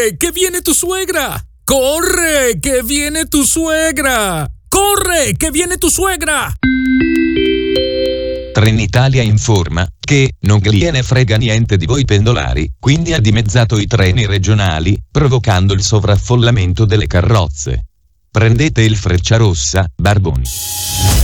Corre, che viene tu suegra! Corre, che viene tu suegra! Corre, che viene tu suegra! Trenitalia informa che non gliene frega niente di voi pendolari, quindi ha dimezzato i treni regionali, provocando il sovraffollamento delle carrozze. Prendete il Frecciarossa, Barboni.